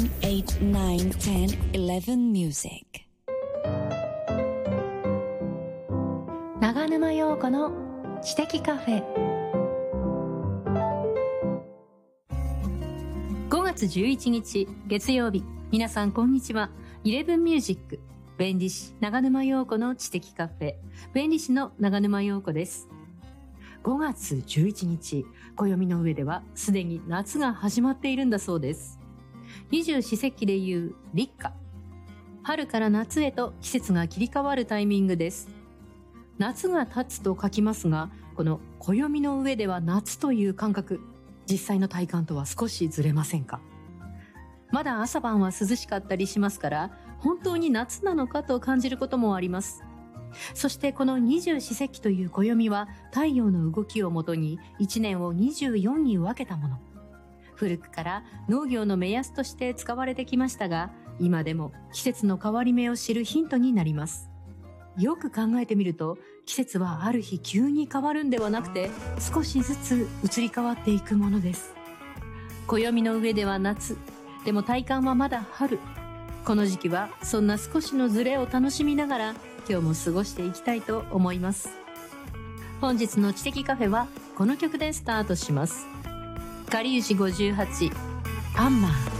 8, 9, 10, 11 music。 長沼陽子の知的カフェ。5月11日月曜日、皆さんこんにちは。11ミュージック、弁理士長沼陽子の知的カフェ、弁理士の長沼陽子です。5月11日、暦の上ではすでに夏が始まっているんだそうです。二十四節気でいう立夏。春から夏へと季節が切り替わるタイミングです。夏が経つと書きますが、この暦の上では夏という感覚、実際の体感とは少しずれませんか？まだ朝晩は涼しかったりしますから、本当に夏なのかと感じることもあります。そしてこの二十四節気という暦は太陽の動きをもとに1年を24に分けたもの。古くから農業の目安として使われてきましたが、今でも季節の変わり目を知るヒントになります。よく考えてみると、季節はある日急に変わるんではなくて、少しずつ移り変わっていくものです。暦の上では夏、でも体感はまだ春。この時期はそんな少しのズレを楽しみながら今日も過ごしていきたいと思います。本日の知的カフェはこの曲でスタートします。かりゆし58、アンマー。